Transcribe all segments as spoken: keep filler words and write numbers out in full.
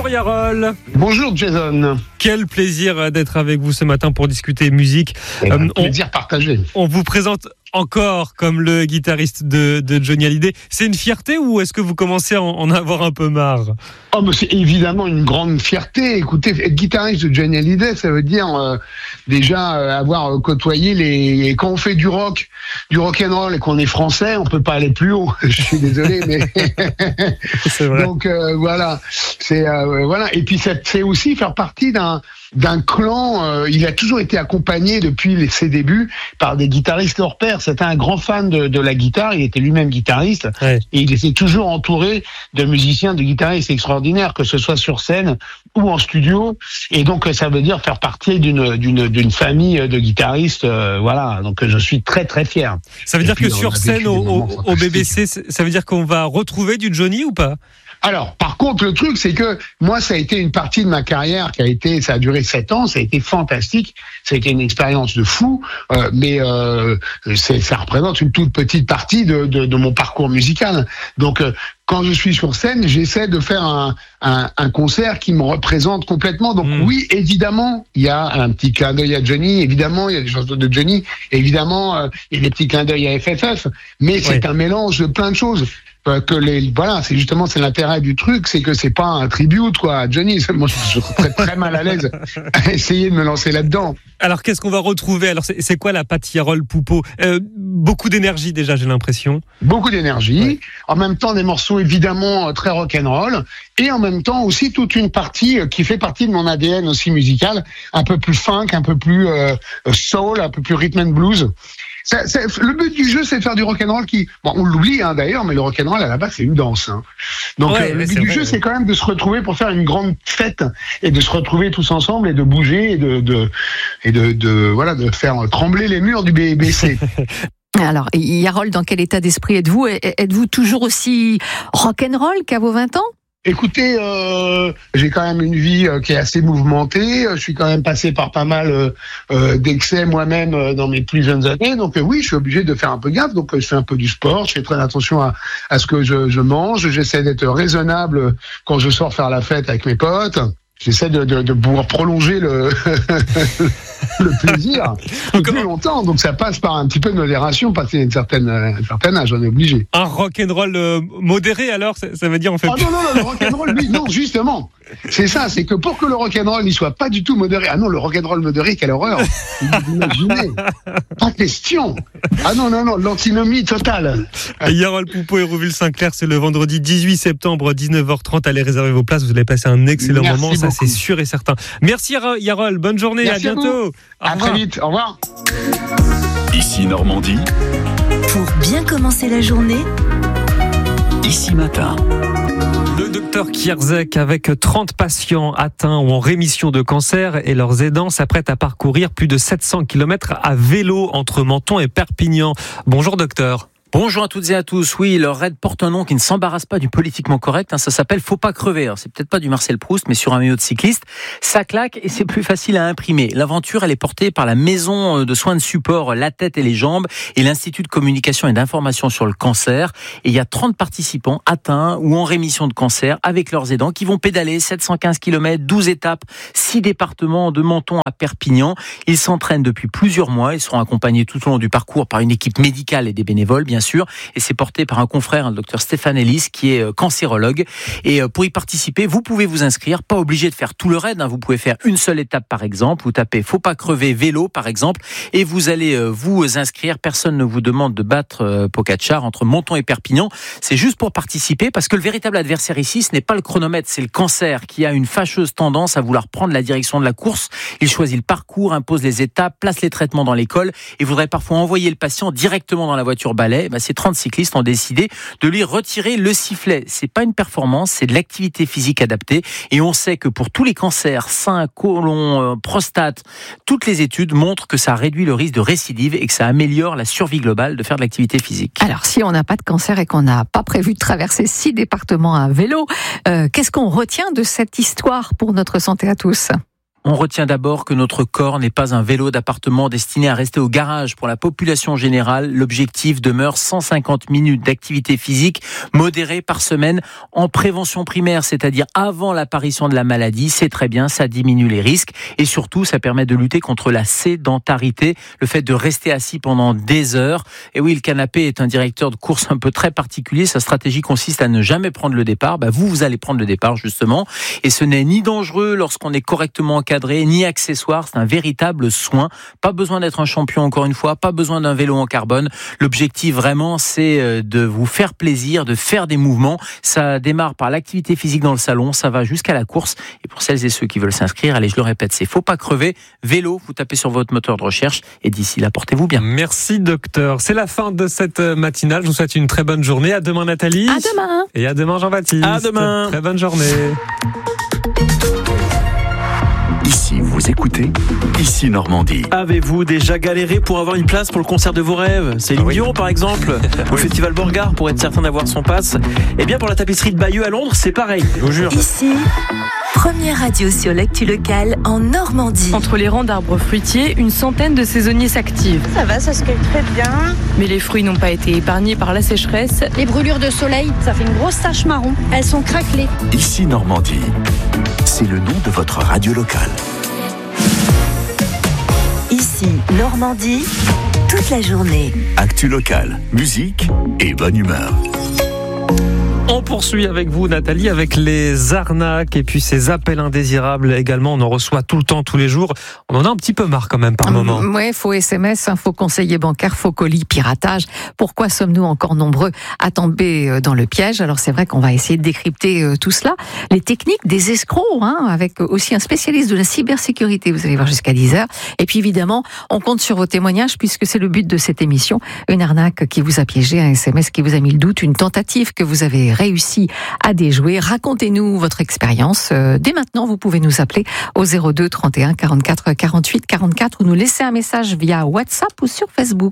Bonjour Yarol. Bonjour Jason. Quel plaisir d'être avec vous ce matin pour discuter musique. Et euh, un plaisir on, partagé. On vous présente encore comme le guitariste de, de Johnny Hallyday. C'est une fierté ou est-ce que vous commencez à en, en avoir un peu marre ? Oh, mais c'est évidemment une grande fierté. Écoutez, être guitariste de Johnny Hallyday, ça veut dire euh, déjà euh, avoir côtoyé les. Quand on fait du rock, du rock and roll et qu'on est français, on peut pas aller plus haut. Je suis désolé, mais c'est vrai. Donc euh, voilà, c'est euh, voilà. Et puis ça c'est aussi faire partie d'un d'un clan. Euh, il a toujours été accompagné depuis les, ses débuts par des guitaristes hors pair. C'était un grand fan de, de la guitare. Il était lui-même guitariste, ouais. Et il était toujours entouré de musiciens, de guitaristes extraordinaires, que ce soit sur scène ou en studio. Et donc ça veut dire faire partie d'une d'une d'une famille de guitaristes. Euh, voilà. Donc je suis très très fier. Ça veut et dire puis, que sur scène au, au, au B B C, ça veut dire qu'on va retrouver du Johnny ou pas ? Alors, par contre, le truc, c'est que moi, ça a été une partie de ma carrière qui a été, ça a duré sept ans, ça a été fantastique, ça a été une expérience de fou, euh, mais euh, c'est, ça représente une toute petite partie de, de, de mon parcours musical. Donc, euh, quand je suis sur scène, j'essaie de faire un, un, un concert qui me représente complètement. Donc mmh. oui, évidemment, il y a un petit clin d'œil à Johnny, évidemment, il y a des chansons de Johnny, évidemment, euh, il y a des petits clins d'œil à F F F, mais c'est ouais. un mélange de plein de choses. Que les voilà, c'est justement c'est l'intérêt du truc, c'est que c'est pas un tribute quoi à Johnny. Moi, je suis très très mal à l'aise à essayer de me lancer là-dedans. Alors qu'est-ce qu'on va retrouver ? Alors c'est, c'est quoi la patte Yarol Poupeau ? euh, Beaucoup d'énergie déjà, j'ai l'impression. Beaucoup d'énergie. Ouais. En même temps, des morceaux évidemment très rock'n'roll, et en même temps aussi toute une partie qui fait partie de mon A D N aussi musical, un peu plus funk, un peu plus euh, soul, un peu plus rhythm and blues. C'est, c'est, le but du jeu, c'est de faire du rock'n'roll qui, bon, on l'oublie hein, d'ailleurs, mais le rock'n'roll à la base c'est une danse. Hein. Donc ouais, euh, le but du vrai, jeu, ouais. c'est quand même de se retrouver pour faire une grande fête et de se retrouver tous ensemble et de bouger et de, de et de, de voilà de faire trembler les murs du B B C. Alors, Yarol, dans quel état d'esprit êtes-vous ? Êtes-vous toujours aussi rock'n'roll qu'à vos vingt ans ? Écoutez, euh, j'ai quand même une vie euh, qui est assez mouvementée. Je suis quand même passé par pas mal euh, d'excès moi-même euh, dans mes plus jeunes années. Donc euh, oui, je suis obligé de faire un peu gaffe. Donc euh, je fais un peu du sport. Je fais très attention à, à ce que je, je mange. J'essaie d'être raisonnable quand je sors faire la fête avec mes potes. J'essaie de, de, de pouvoir prolonger le, le plaisir plus longtemps. Donc ça passe par un petit peu de modération, passer une certaine, un certain âge, on est obligé. Un rock'n'roll euh, modéré alors, ça, ça veut dire on fait. Ah non, non, non, le rock'n'roll, lui, non, justement. C'est ça, c'est que pour que le rock'n'roll n'y soit pas du tout modéré. Ah non, le rock'n'roll modéré, quelle horreur. Vous imaginez. Pas question. Ah non, non, non, l'antinomie totale. Yarol Poupeau et Hérouville-Saint-Clair, c'est le vendredi dix-huit septembre, dix-neuf heures trente. Allez réserver vos places, vous allez passer un excellent Merci moment, beaucoup. Ça c'est sûr et certain. Merci Yarol, bonne journée, Merci à bientôt. À, à très vite, au revoir. Ici Normandie. Pour bien commencer la journée, Ici Matin. Le docteur Kierzek, avec trente patients atteints ou en rémission de cancer et leurs aidants, s'apprête à parcourir plus de sept cents kilomètres à vélo entre Menton et Perpignan. Bonjour docteur. Bonjour à toutes et à tous. Oui, leur raid porte un nom qui ne s'embarrasse pas du politiquement correct. Hein, ça s'appelle Faut pas crever. Alors, c'est peut-être pas du Marcel Proust, mais sur un maillot de cycliste. Ça claque et c'est plus facile à imprimer. L'aventure, elle est portée par la maison de soins de support La Tête et les Jambes et l'Institut de communication et d'information sur le cancer. Et il y a trente participants atteints ou en rémission de cancer avec leurs aidants qui vont pédaler sept cent quinze kilomètres, douze étapes, six départements de Menton à Perpignan. Ils s'entraînent depuis plusieurs mois. Ils seront accompagnés tout au long du parcours par une équipe médicale et des bénévoles, bien sûr, et c'est porté par un confrère, le docteur Stéphane Ellis, qui est cancérologue. Et pour y participer, vous pouvez vous inscrire, pas obligé de faire tout le raid, hein. Vous pouvez faire une seule étape par exemple, vous tapez Faut pas crever vélo par exemple, et vous allez vous inscrire. Personne ne vous demande de battre Pogačar entre Menton et Perpignan, c'est juste pour participer, parce que le véritable adversaire ici, ce n'est pas le chronomètre, c'est le cancer qui a une fâcheuse tendance à vouloir prendre la direction de la course. Il choisit le parcours, impose les étapes, place les traitements dans l'école, et voudrait parfois envoyer le patient directement dans la voiture balai. Bah, ces trente cyclistes ont décidé de lui retirer le sifflet. C'est pas une performance, c'est de l'activité physique adaptée. Et on sait que pour tous les cancers, sein, côlon, euh, prostate, toutes les études montrent que ça réduit le risque de récidive et que ça améliore la survie globale de faire de l'activité physique. Alors, si on n'a pas de cancer et qu'on n'a pas prévu de traverser six départements à vélo, euh, qu'est-ce qu'on retient de cette histoire pour notre santé à tous ? On retient d'abord que notre corps n'est pas un vélo d'appartement destiné à rester au garage. Pour la population générale, l'objectif demeure cent cinquante minutes d'activité physique modérée par semaine en prévention primaire, c'est-à-dire avant l'apparition de la maladie. C'est très bien, ça diminue les risques et surtout, ça permet de lutter contre la sédentarité, le fait de rester assis pendant des heures. Et oui, le canapé est un directeur de course un peu très particulier. Sa stratégie consiste à ne jamais prendre le départ. Bah, vous, vous allez prendre le départ justement. Et ce n'est ni dangereux lorsqu'on est correctement encadré, ni accessoire, c'est un véritable soin. Pas besoin d'être un champion encore une fois, pas besoin d'un vélo en carbone. L'objectif vraiment, c'est de vous faire plaisir, de faire des mouvements. Ça démarre par l'activité physique dans le salon, ça va jusqu'à la course. Et pour celles et ceux qui veulent s'inscrire, allez, je le répète, c'est Faut pas crever. Vélo, vous tapez sur votre moteur de recherche et d'ici là, portez-vous bien. Merci docteur. C'est la fin de cette matinale. Je vous souhaite une très bonne journée. À demain Nathalie. À demain. Et à demain Jean-Baptiste. À demain. Très bonne journée. Ici, vous écoutez Ici Normandie. Avez-vous déjà galéré pour avoir une place pour le concert de vos rêves ? Céline oui. Dion, par exemple, au Festival Borgard, pour être certain d'avoir son pass. Eh bien, pour la tapisserie de Bayeux à Londres, c'est pareil, je vous jure. Ici, première radio sur l'actu locale en Normandie. Entre les rangs d'arbres fruitiers, une centaine de saisonniers s'activent. Ça va, ça se cueille très bien. Mais les fruits n'ont pas été épargnés par la sécheresse. Les brûlures de soleil, ça fait une grosse tache marron. Elles sont craquelées. Ici Normandie. C'est le nom de votre radio locale. Ici, Normandie, toute la journée. Actu locale, musique et bonne humeur. On poursuit avec vous Nathalie, avec les arnaques et puis ces appels indésirables également. On en reçoit tout le temps, tous les jours. On en a un petit peu marre quand même par moment. Oui, faux S M S, faux conseiller bancaire, faux colis, piratage. Pourquoi sommes-nous encore nombreux à tomber dans le piège ? Alors c'est vrai qu'on va essayer de décrypter tout cela. Les techniques des escrocs, hein, avec aussi un spécialiste de la cybersécurité. Vous allez voir jusqu'à dix heures. Et puis évidemment, on compte sur vos témoignages puisque c'est le but de cette émission. Une arnaque qui vous a piégé, un S M S qui vous a mis le doute, une tentative que vous avez réussi à déjouer. Racontez-nous votre expérience. Dès maintenant, vous pouvez nous appeler au zéro deux trente et un quarante-quatre quarante-huit quarante-quatre ou nous laisser un message via WhatsApp ou sur Facebook.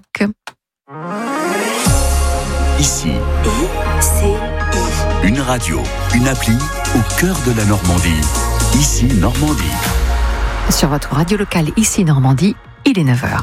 Ici, I C I. une radio, une appli au cœur de la Normandie. Ici Normandie. Sur votre radio locale Ici Normandie, il est neuf heures.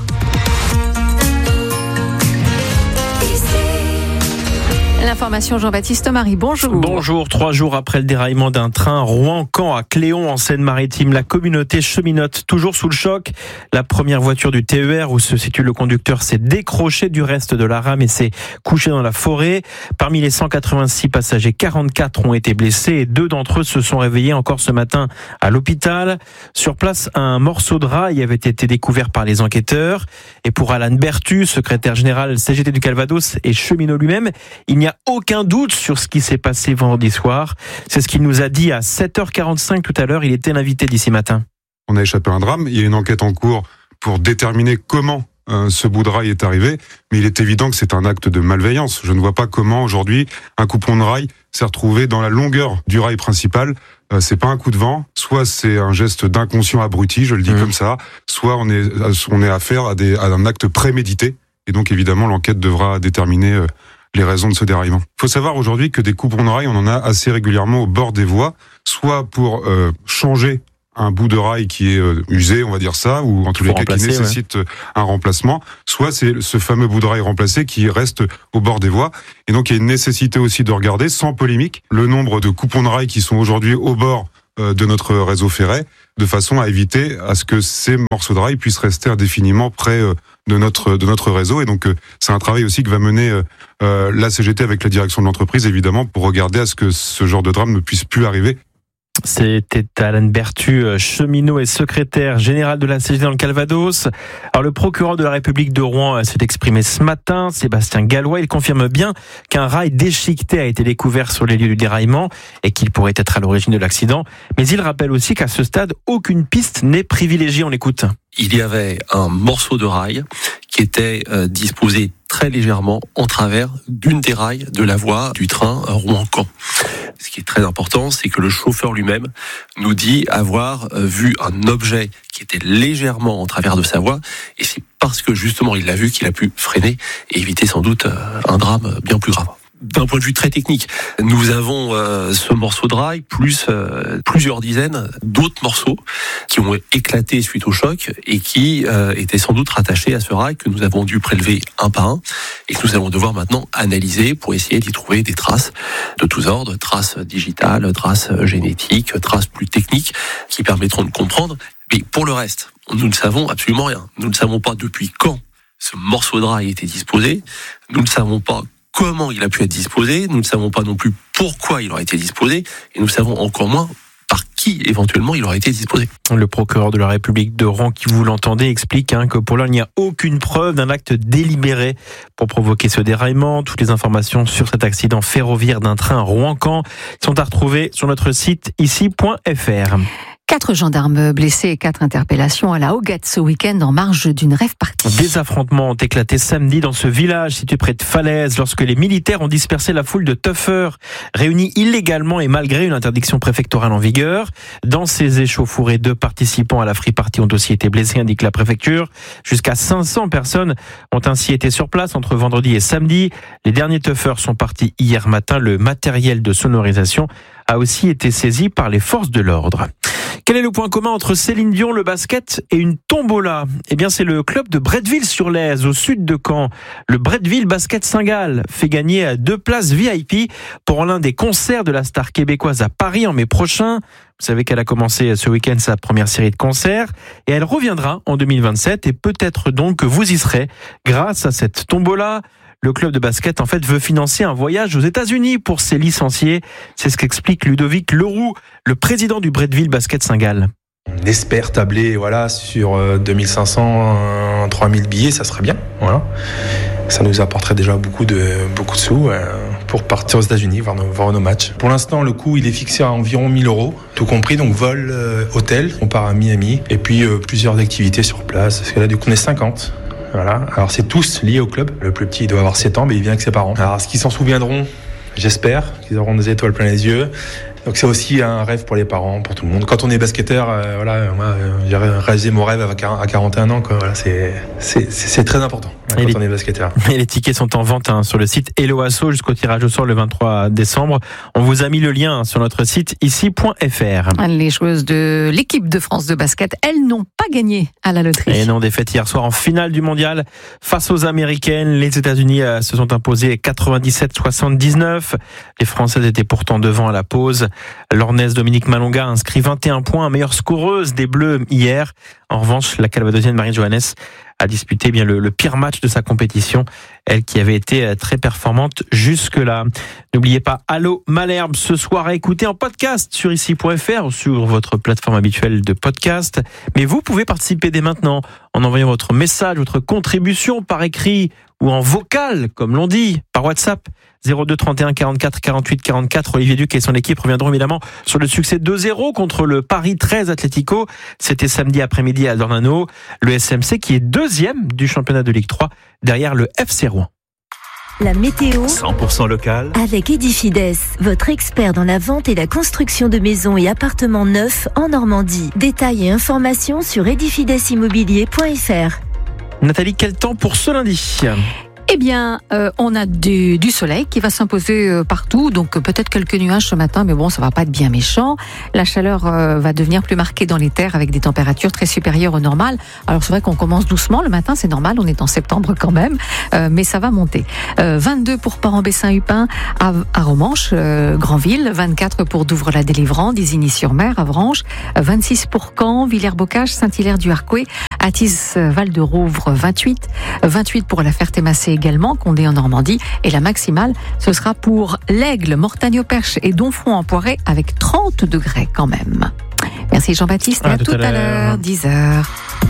L'information Jean-Baptiste Marie, bonjour. Bonjour, trois jours après le déraillement d'un train Rouen-Caen à Cléon en Seine-Maritime, la communauté cheminote toujours sous le choc. La première voiture du T E R où se situe le conducteur s'est décrochée du reste de la rame et s'est couchée dans la forêt. Parmi les cent quatre-vingt-six passagers, quarante-quatre ont été blessés et deux d'entre eux se sont réveillés encore ce matin à l'hôpital. Sur place, un morceau de rail avait été découvert par les enquêteurs. Et pour Alan Berthu, secrétaire général C G T du Calvados et cheminot lui-même, il n'y a aucun doute sur ce qui s'est passé vendredi soir. C'est ce qu'il nous a dit à sept heures quarante-cinq tout à l'heure. Il était l'invité d'ici matin. On a échappé à un drame. Il y a une enquête en cours pour déterminer comment euh, ce bout de rail est arrivé. Mais il est évident que c'est un acte de malveillance. Je ne vois pas comment aujourd'hui un coupon de rail s'est retrouvé dans la longueur du rail principal. Euh, c'est pas un coup de vent. Soit c'est un geste d'inconscient abruti, je le dis mmh. comme ça. Soit on est on est affaire à, des, à un acte prémédité. Et donc évidemment l'enquête devra déterminer euh, les raisons de ce déraillement. Il faut savoir aujourd'hui que des coupons de rail, on en a assez régulièrement au bord des voies, soit pour euh, changer un bout de rail qui est euh, usé, on va dire ça, ou en tous les cas qui nécessite ouais. un remplacement, soit c'est ce fameux bout de rail remplacé qui reste au bord des voies. Et donc il y a une nécessité aussi de regarder, sans polémique, le nombre de coupons de rail qui sont aujourd'hui au bord euh, de notre réseau ferré, de façon à éviter à ce que ces morceaux de rail puissent rester indéfiniment près euh, de notre de notre réseau. Et donc euh, c'est un travail aussi que va mener euh, euh, la C G T avec la direction de l'entreprise, évidemment, pour regarder à ce que ce genre de drame ne puisse plus arriver. C'était Alan Berthu, cheminot et secrétaire général de la C G T dans le Calvados. Alors le procureur de la République de Rouen s'est exprimé ce matin, Sébastien Gallois. Il confirme bien qu'un rail déchiqueté a été découvert sur les lieux du déraillement et qu'il pourrait être à l'origine de l'accident. Mais il rappelle aussi qu'à ce stade, aucune piste n'est privilégiée. On l'écoute. Il y avait un morceau de rail qui était euh, disposé très légèrement en travers d'une des rails de la voie du train Rouen-Caen. Ce qui est très important, c'est que le chauffeur lui-même nous dit avoir vu un objet qui était légèrement en travers de sa voie, et c'est parce que justement il l'a vu qu'il a pu freiner et éviter sans doute un drame bien plus grave. d'un point de vue très technique, nous avons euh, ce morceau de rail plus euh, plusieurs dizaines d'autres morceaux qui ont éclaté suite au choc et qui euh, étaient sans doute rattachés à ce rail que nous avons dû prélever un par un et que nous allons devoir maintenant analyser pour essayer d'y trouver des traces de tous ordres, traces digitales, traces génétiques, traces plus techniques qui permettront de comprendre. Mais pour le reste, nous ne savons absolument rien. Nous ne savons pas depuis quand ce morceau de rail était disposé. Nous ne savons pas comment il a pu être disposé. Nous ne savons pas non plus pourquoi il aurait été disposé. Et nous savons encore moins par qui éventuellement il aurait été disposé. Le procureur de la République de Rouen, qui vous l'entendez, explique hein, que pour l'heure, il n'y a aucune preuve d'un acte délibéré pour provoquer ce déraillement. Toutes les informations sur cet accident ferroviaire d'un train Rouen-Caen sont à retrouver sur notre site ici point f r. Quatre gendarmes blessés et quatre interpellations à la Hoguette ce week-end en marge d'une rave party. Des affrontements ont éclaté samedi dans ce village situé près de Falaise lorsque les militaires ont dispersé la foule de tuffeurs réunis illégalement et malgré une interdiction préfectorale en vigueur. Dans ces échauffourées, deux participants à la free party ont aussi été blessés, indique la préfecture. Jusqu'à cinq cents personnes ont ainsi été sur place entre vendredi et samedi. Les derniers tuffeurs sont partis hier matin. Le matériel de sonorisation a aussi été saisi par les forces de l'ordre. Quel est le point commun entre Céline Dion, le basket et une tombola ? Eh bien, c'est le club de Bretteville-sur-Lez, au sud de Caen. Le Bretteville Basket Saint-Gall fait gagner deux places V I P pour l'un des concerts de la star québécoise à Paris en mai prochain. Vous savez qu'elle a commencé ce week-end sa première série de concerts et elle reviendra en deux mille vingt-sept et peut-être donc que vous y serez grâce à cette tombola. Le club de basket, en fait, veut financer un voyage aux États-Unis pour ses licenciés. C'est ce qu'explique Ludovic Leroux, le président du Bretteville Basket Saint-Gall. On espère tabler voilà, sur deux mille cinq cents, trois mille billets, ça serait bien. Voilà. Ça nous apporterait déjà beaucoup de, beaucoup de sous pour partir aux États-Unis, voir nos, voir nos matchs. Pour l'instant, le coût il est fixé à environ mille euros, tout compris, donc vol, euh, hôtel, on part à Miami, et puis euh, plusieurs activités sur place, parce que là, du coup, on est cinquante. Voilà. Alors c'est tous liés au club. Le plus petit il doit avoir sept ans, mais il vient avec ses parents. Alors est-ce qu'ils s'en souviendront ? J'espère qu'ils auront des étoiles plein les yeux. Donc c'est aussi un rêve pour les parents, pour tout le monde. Quand on est basketteur, euh, voilà, moi euh, j'ai réalisé mon rêve à quarante et un ans. Quoi. Voilà, c'est, c'est, c'est, c'est très important hein, quand les, on est basketteur. Et les tickets sont en vente hein, sur le site Hello Asso jusqu'au tirage au sort le vingt-trois décembre. On vous a mis le lien sur notre site ici point f r. Les joueuses de l'équipe de France de basket, elles n'ont pas gagné à la loterie. Et non, défaite hier soir en finale du mondial face aux Américaines. Les États-Unis euh, se sont imposés quatre-vingt-dix-sept à soixante-dix-neuf. Les Françaises étaient pourtant devant à la pause. L'Ornaise Dominique Malonga a inscrit vingt et un points, meilleure scoreuse des Bleus hier. En revanche, la Calvadosienne Marie Johannes a disputé bien le, le pire match de sa compétition, elle qui avait été très performante jusque-là. N'oubliez pas Allô Malherbe ce soir à écouter en podcast sur ici point f r ou sur votre plateforme habituelle de podcast. Mais vous pouvez participer dès maintenant en envoyant votre message, votre contribution par écrit ou en vocal, comme l'on dit, par WhatsApp. zéro deux trente et un quarante-quatre quarante-huit quarante-quatre. Olivier Duc et son équipe reviendront évidemment sur le succès deux zéro contre le Paris treize Atlético. C'était samedi après-midi à Dornano. Le S M C qui est deuxième du championnat de Ligue trois derrière le F C Rouen. La météo cent pour cent local avec Edifides, votre expert dans la vente et la construction de maisons et appartements neufs en Normandie. Détails et informations sur edifides immobilier point f r. Nathalie, quel temps pour ce lundi ? Eh bien, euh, on a du, du soleil qui va s'imposer euh, partout, donc euh, peut-être quelques nuages ce matin, mais bon, ça va pas être bien méchant. La chaleur euh, va devenir plus marquée dans les terres avec des températures très supérieures au normal. Alors c'est vrai qu'on commence doucement le matin, c'est normal, on est en septembre quand même, euh, mais ça va monter. Euh, vingt-deux pour Parent-Bessin-Hupin, à, à Romanche, euh, Granville, vingt-quatre pour Douvres-la-Délivrance, Isigny-sur-Mer, Avranches, vingt-six pour Caen, Villers-Bocage, Saint-Hilaire-du-Harcouët, Athis, Val-de-Rouvre, vingt-huit, vingt-huit pour la Ferté-Massé également, Condé en Normandie, et la maximale, ce sera pour l'Aigle, Mortagne-au-Perche et Donfront-en-Poiré avec trente degrés quand même. Merci Jean-Baptiste, et à, à tout, tout à, à l'heure, dix heures.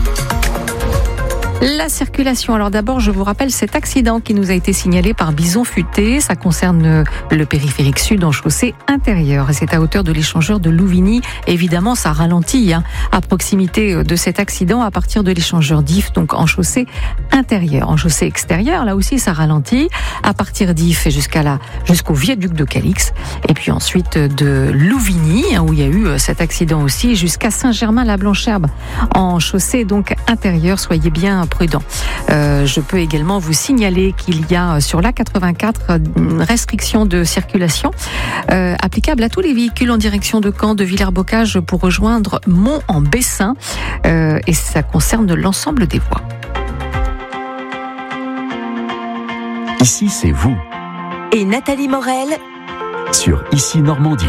La circulation. Alors d'abord, je vous rappelle cet accident qui nous a été signalé par Bison Futé. Ça concerne le périphérique sud en chaussée intérieure. Et c'est à hauteur de l'échangeur de Louvigny. Évidemment, ça ralentit hein, à proximité de cet accident à partir de l'échangeur d'If, donc en chaussée intérieure. En chaussée extérieure, là aussi, ça ralentit à partir d'If jusqu'à la, jusqu'au viaduc de Calix. Et puis ensuite de Louvigny, hein, où il y a eu cet accident aussi, jusqu'à Saint-Germain-la-Blancherbe en chaussée donc intérieure. Soyez bien prudents. Euh, je peux également vous signaler qu'il y a sur l'A quatre-vingt-quatre une restriction de circulation euh, applicable à tous les véhicules en direction de Caen, de Villers-Bocage pour rejoindre Mont-en-Bessin euh, et ça concerne l'ensemble des voies. Ici, c'est vous. Et Nathalie Morel Sur Ici Normandie.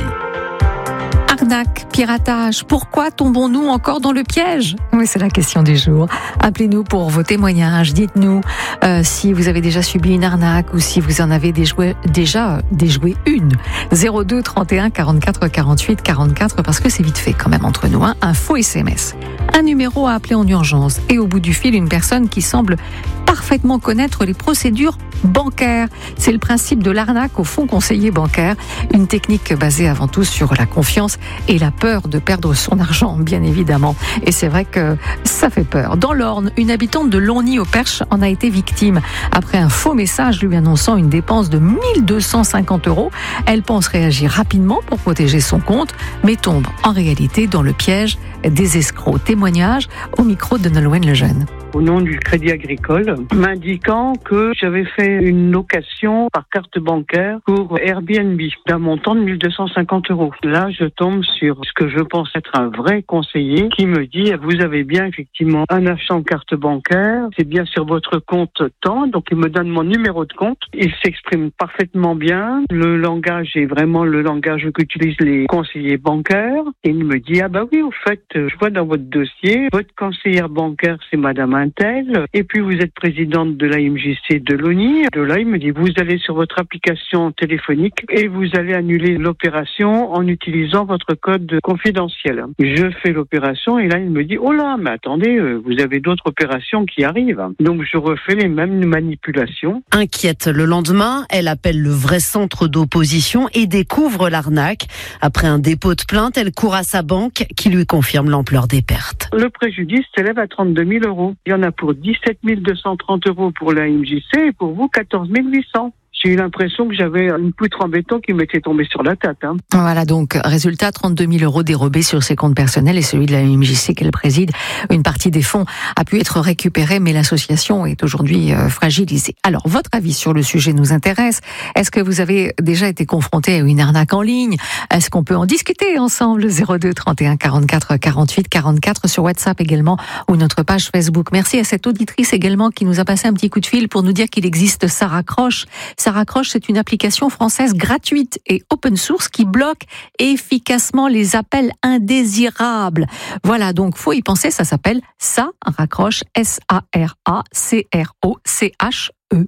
Arnaque, piratage, pourquoi tombons-nous encore dans le piège ? Oui, c'est la question du jour. Appelez-nous pour vos témoignages. Dites-nous euh, si vous avez déjà subi une arnaque ou si vous en avez déjoué, déjà déjoué une. zéro deux trente et un quarante-quatre quarante-huit quarante-quatre parce que c'est vite fait quand même entre nous. Hein. Un faux S M S, un numéro à appeler en urgence et au bout du fil une personne qui semble parfaitement connaître les procédures bancaires. C'est le principe de l'arnaque au fonds conseiller bancaire, une technique basée avant tout sur la confiance et la peur de perdre son argent, bien évidemment. Et c'est vrai que ça fait peur. Dans l'Orne, une habitante de Longny-au-Perche en a été victime. Après un faux message lui annonçant une dépense de mille deux cent cinquante euros, elle pense réagir rapidement pour protéger son compte, mais tombe en réalité dans le piège des escrocs. Témoignage au micro de Nolwenn Lejeune. Au nom du Crédit Agricole, m'indiquant que j'avais fait une location par carte bancaire pour Airbnb d'un montant de mille deux cent cinquante euros. Là, je tombe sur ce que je pense être un vrai conseiller qui me dit « Vous avez bien effectivement un achat en carte bancaire, c'est bien sur votre compte tant ». Donc, il me donne mon numéro de compte. Il s'exprime parfaitement bien. Le langage est vraiment le langage qu'utilisent les conseillers bancaires. Et il me dit « Ah bah oui, au fait, je vois dans votre dossier, votre conseillère bancaire, c'est Madame Intel, et puis vous êtes présidente de la M J C de Longny. De là, il me dit, vous allez sur votre application téléphonique et vous allez annuler l'opération en utilisant votre code confidentiel. Je fais l'opération et là, il me dit, oh là, mais attendez, vous avez d'autres opérations qui arrivent. Donc, je refais les mêmes manipulations. Inquiète le lendemain, elle appelle le vrai centre d'opposition et découvre l'arnaque. Après un dépôt de plainte, elle court à sa banque qui lui confirme l'ampleur des pertes. Le préjudice s'élève à trente-deux mille euros. Il y en a pour dix-sept mille deux cent trente euros pour la M J C et pour vous quatorze mille huit cents. J'ai eu l'impression que j'avais une poutre en béton qui m'était tombée sur la tête. Hein. Voilà, donc, résultat, trente-deux mille euros dérobés sur ses comptes personnels et celui de la M J C qu'elle préside. Une partie des fonds a pu être récupérée, mais l'association est aujourd'hui euh, fragilisée. Alors, votre avis sur le sujet nous intéresse. Est-ce que vous avez déjà été confronté à une arnaque en ligne ? Est-ce qu'on peut en discuter ensemble ? zéro deux trente et un quarante-quatre quarante-huit quarante-quatre sur WhatsApp également ou notre page Facebook. Merci à cette auditrice également qui nous a passé un petit coup de fil pour nous dire qu'il existe Ça raccroche. Ça raccroche, c'est une application française gratuite et open source qui bloque efficacement les appels indésirables. Voilà, donc faut y penser, ça s'appelle Ça raccroche, S A R A C R O C H E.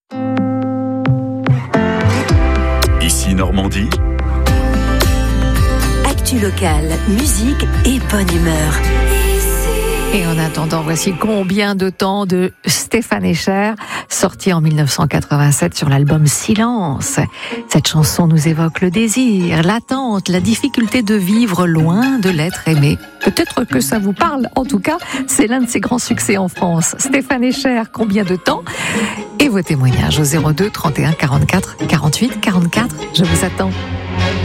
Ici Normandie. Actu locale, musique et bonne humeur. Et en attendant, voici Combien de temps de Stéphane Echer, sorti en mille neuf cent quatre-vingt-sept sur l'album Silence. Cette chanson nous évoque le désir, l'attente, la difficulté de vivre loin de l'être aimé. Peut-être que ça vous parle, en tout cas, c'est l'un de ses grands succès en France. Stéphane Echer, Combien de temps ? Et vos témoignages au zéro deux trente et un quarante-quatre quarante-huit quarante-quatre. Je vous attends.